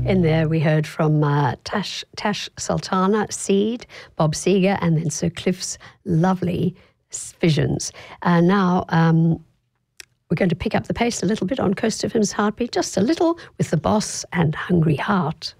In there we heard from Tash Sultana, Seed, Bob Seger, and then Sir Cliff's lovely Visions. Now we're going to pick up the pace a little bit on Coast FM's Heartbeat, just a little, with The Boss and Hungry Heart.